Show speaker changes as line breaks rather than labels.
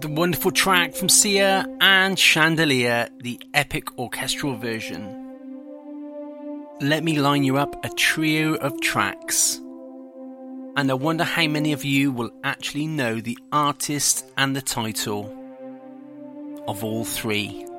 The wonderful track from Sia and Chandelier, the epic orchestral version. Let me line you up a trio of tracks. And I wonder how many of you will actually know the artist and the title of all three.